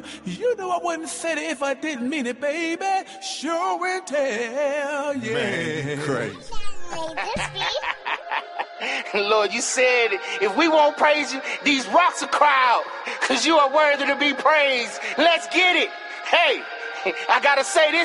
You know I wouldn't say it if I didn't mean it, baby. Sure and tell, yeah. Man, crazy. Lord, you said if we won't praise you, these rocks will cry out, because you are worthy to be praised. Let's get it. Hey, I gotta say this.